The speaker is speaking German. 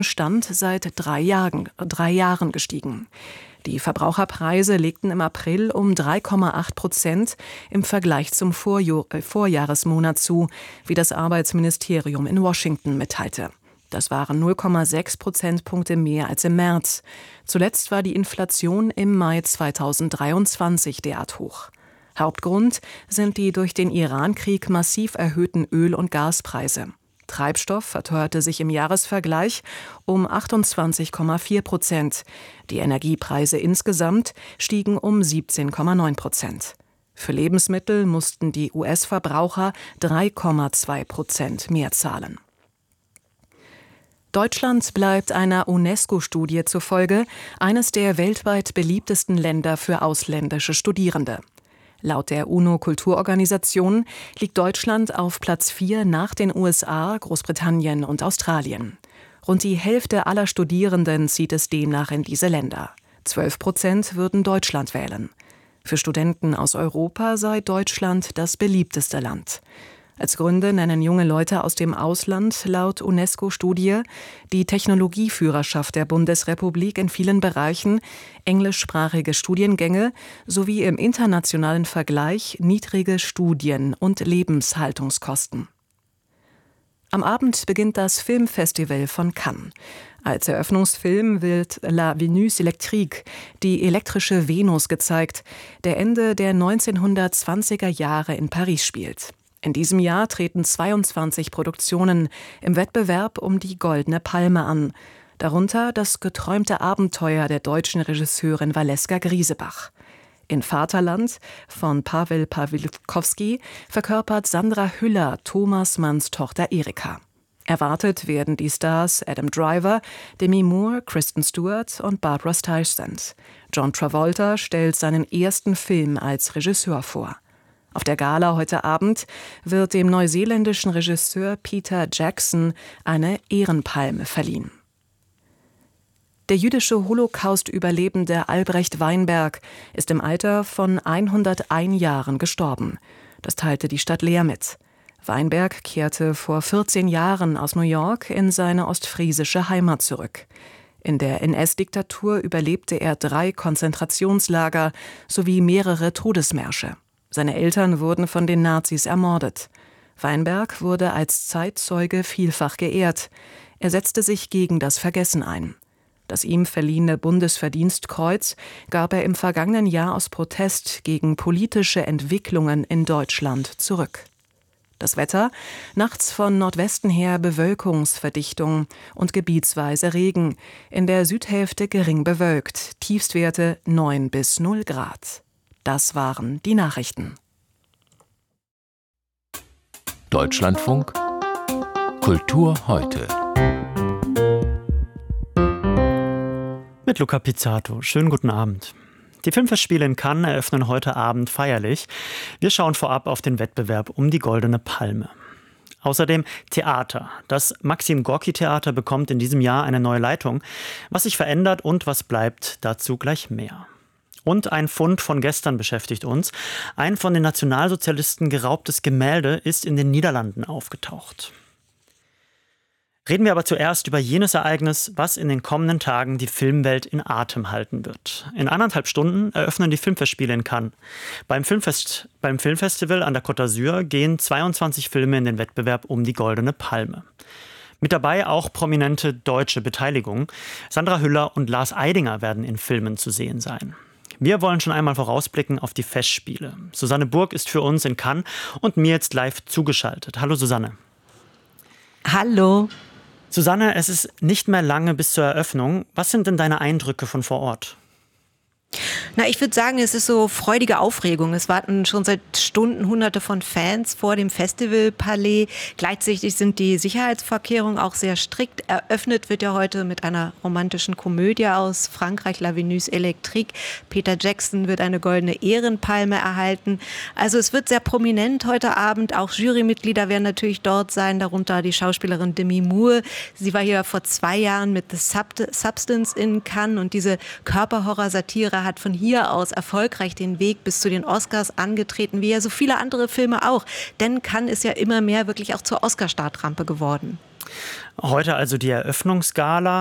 Stand seit 3 Jahren gestiegen. Die Verbraucherpreise legten im April um 3,8% im Vergleich zum Vorjahresmonat zu, wie das Arbeitsministerium in Washington mitteilte. Das waren 0,6 Prozentpunkte mehr als im März. Zuletzt war die Inflation im Mai 2023 derart hoch. Hauptgrund sind die durch den Iran-Krieg massiv erhöhten Öl- und Gaspreise. Treibstoff verteuerte sich im Jahresvergleich um 28,4%. Die Energiepreise insgesamt stiegen um 17,9%. Für Lebensmittel mussten die US-Verbraucher 3,2% mehr zahlen. Deutschland bleibt einer UNESCO-Studie zufolge eines der weltweit beliebtesten Länder für ausländische Studierende. Laut der UNO-Kulturorganisation liegt Deutschland auf Platz 4 nach den USA, Großbritannien und Australien. Rund die Hälfte aller Studierenden zieht es demnach in diese Länder. 12% würden Deutschland wählen. Für Studenten aus Europa sei Deutschland das beliebteste Land. Als Gründe nennen junge Leute aus dem Ausland laut UNESCO-Studie die Technologieführerschaft der Bundesrepublik in vielen Bereichen, englischsprachige Studiengänge sowie im internationalen Vergleich niedrige Studien- und Lebenshaltungskosten. Am Abend beginnt das Filmfestival von Cannes. Als Eröffnungsfilm wird La Venus électrique, die elektrische Venus, gezeigt, der Ende der 1920er Jahre in Paris spielt. In diesem Jahr treten 22 Produktionen im Wettbewerb um die Goldene Palme an, darunter das geträumte Abenteuer der deutschen Regisseurin Valeska Griesebach. In Vaterland von Paweł Pawlikowski verkörpert Sandra Hüller Thomas Manns Tochter Erika. Erwartet werden die Stars Adam Driver, Demi Moore, Kristen Stewart und Barbra Streisand. John Travolta stellt seinen ersten Film als Regisseur vor. Auf der Gala heute Abend wird dem neuseeländischen Regisseur Peter Jackson eine Ehrenpalme verliehen. Der jüdische Holocaust-Überlebende Albrecht Weinberg ist im Alter von 101 Jahren gestorben. Das teilte die Stadt Leer mit. Weinberg kehrte vor 14 Jahren aus New York in seine ostfriesische Heimat zurück. In der NS-Diktatur überlebte er 3 Konzentrationslager sowie mehrere Todesmärsche. Seine Eltern wurden von den Nazis ermordet. Weinberg wurde als Zeitzeuge vielfach geehrt. Er setzte sich gegen das Vergessen ein. Das ihm verliehene Bundesverdienstkreuz gab er im vergangenen Jahr aus Protest gegen politische Entwicklungen in Deutschland zurück. Das Wetter: nachts von Nordwesten her Bewölkungsverdichtung und gebietsweise Regen. In der Südhälfte gering bewölkt. Tiefstwerte 9 bis 0 Grad. Das waren die Nachrichten. Deutschlandfunk Kultur heute. Mit Luca Pizzato. Schönen guten Abend. Die Filmfestspiele in Cannes eröffnen heute Abend feierlich. Wir schauen vorab auf den Wettbewerb um die Goldene Palme. Außerdem Theater. Das Maxim-Gorki-Theater bekommt in diesem Jahr eine neue Leitung. Was sich verändert und was bleibt, dazu gleich mehr. Und ein Fund von gestern beschäftigt uns. Ein von den Nationalsozialisten geraubtes Gemälde ist in den Niederlanden aufgetaucht. Reden wir aber zuerst über jenes Ereignis, was in den kommenden Tagen die Filmwelt in Atem halten wird. In 1,5 Stunden eröffnen die Filmfestspiele in Cannes. Beim Filmfestival an der Côte d'Azur gehen 22 Filme in den Wettbewerb um die Goldene Palme. Mit dabei auch prominente deutsche Beteiligung. Sandra Hüller und Lars Eidinger werden in Filmen zu sehen sein. Wir wollen schon einmal vorausblicken auf die Festspiele. Susanne Burg ist für uns in Cannes und mir jetzt live zugeschaltet. Hallo Susanne. Hallo. Susanne, es ist nicht mehr lange bis zur Eröffnung. Was sind denn deine Eindrücke von vor Ort? Na, ich würde sagen, es ist so freudige Aufregung. Es warten schon seit Stunden Hunderte von Fans vor dem Festivalpalais. Gleichzeitig sind die Sicherheitsvorkehrungen auch sehr strikt. Eröffnet wird ja heute mit einer romantischen Komödie aus Frankreich, La Venus électrique. Peter Jackson wird eine goldene Ehrenpalme erhalten. Also es wird sehr prominent heute Abend. Auch Jurymitglieder werden natürlich dort sein, darunter die Schauspielerin Demi Moore. Sie war hier vor 2 Jahren mit The Substance in Cannes und diese Körperhorror-Satire hat von hier aus erfolgreich den Weg bis zu den Oscars angetreten, wie ja so viele andere Filme auch. Denn Cannes ist ja immer mehr wirklich auch zur Oscar-Startrampe geworden. Heute also die Eröffnungsgala.